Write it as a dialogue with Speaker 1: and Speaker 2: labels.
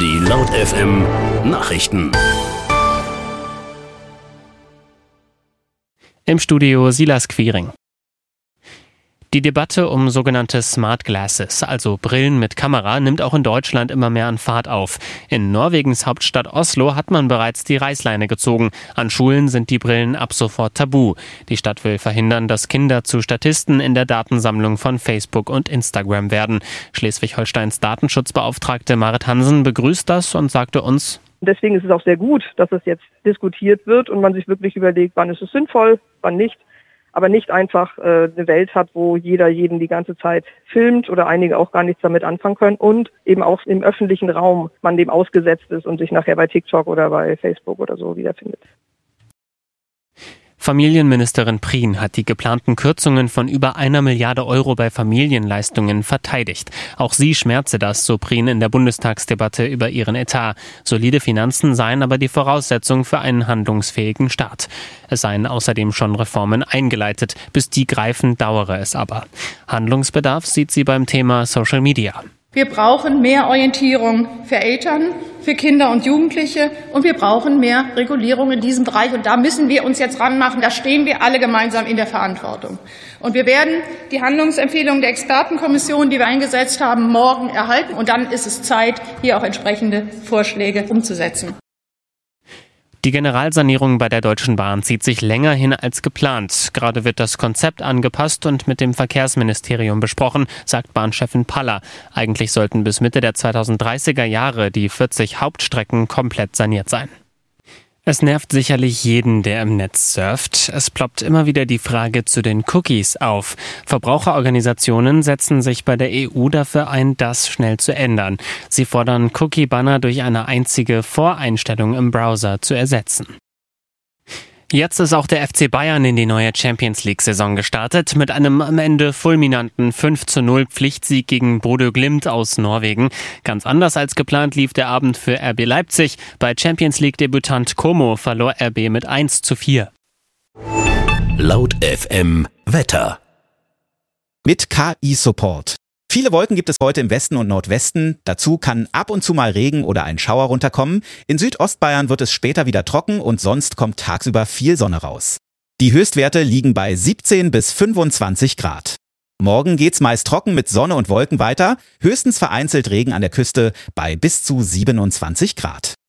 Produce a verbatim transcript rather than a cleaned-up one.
Speaker 1: Die Laut F M Nachrichten.
Speaker 2: Im Studio Silas Quiring. Die Debatte um sogenannte Smart Glasses, also Brillen mit Kamera, nimmt auch in Deutschland immer mehr an Fahrt auf. In Norwegens Hauptstadt Oslo hat man bereits die Reißleine gezogen. An Schulen sind die Brillen ab sofort tabu. Die Stadt will verhindern, dass Kinder zu Statisten in der Datensammlung von Facebook und Instagram werden. Schleswig-Holsteins Datenschutzbeauftragte Marit Hansen begrüßt das und sagte uns:
Speaker 3: Deswegen ist es auch sehr gut, dass es jetzt diskutiert wird und man sich wirklich überlegt, wann ist es sinnvoll, wann nicht. Aber nicht einfach äh, eine Welt hat, wo jeder jeden die ganze Zeit filmt oder einige auch gar nichts damit anfangen können und eben auch im öffentlichen Raum man dem ausgesetzt ist und sich nachher bei TikTok oder bei Facebook oder so wiederfindet.
Speaker 2: Familienministerin Prien hat die geplanten Kürzungen von über einer Milliarde Euro bei Familienleistungen verteidigt. Auch sie schmerze das, so Prien in der Bundestagsdebatte über ihren Etat. Solide Finanzen seien aber die Voraussetzung für einen handlungsfähigen Staat. Es seien außerdem schon Reformen eingeleitet. Bis die greifen, dauere es aber. Handlungsbedarf sieht sie beim Thema Social Media.
Speaker 4: Wir brauchen mehr Orientierung für Eltern, für Kinder und Jugendliche und wir brauchen mehr Regulierung in diesem Bereich. Und da müssen wir uns jetzt ranmachen. Da stehen wir alle gemeinsam in der Verantwortung. Und wir werden die Handlungsempfehlungen der Expertenkommission, die wir eingesetzt haben, morgen erhalten. Und dann ist es Zeit, hier auch entsprechende Vorschläge umzusetzen.
Speaker 2: Die Generalsanierung bei der Deutschen Bahn zieht sich länger hin als geplant. Gerade wird das Konzept angepasst und mit dem Verkehrsministerium besprochen, sagt Bahnchefin Paller. Eigentlich sollten bis Mitte der zweitausenddreißiger Jahre die vierzig Hauptstrecken komplett saniert sein. Es nervt sicherlich jeden, der im Netz surft. Es ploppt immer wieder die Frage zu den Cookies auf. Verbraucherorganisationen setzen sich bei der E U dafür ein, das schnell zu ändern. Sie fordern, Cookie-Banner durch eine einzige Voreinstellung im Browser zu ersetzen. Jetzt ist auch der F C Bayern in die neue Champions-League-Saison gestartet, mit einem am Ende fulminanten fünf zu null Pflichtsieg gegen Bodø Glimt aus Norwegen. Ganz anders als geplant lief der Abend für R B Leipzig. Bei Champions-League-Debütant Como verlor R B mit eins zu vier.
Speaker 1: Laut F M Wetter.
Speaker 5: Mit K I-Support. Viele Wolken gibt es heute im Westen und Nordwesten. Dazu kann ab und zu mal Regen oder ein Schauer runterkommen. In Südostbayern wird es später wieder trocken und sonst kommt tagsüber viel Sonne raus. Die Höchstwerte liegen bei siebzehn bis fünfundzwanzig Grad. Morgen geht's meist trocken mit Sonne und Wolken weiter. Höchstens vereinzelt Regen an der Küste bei bis zu siebenundzwanzig Grad.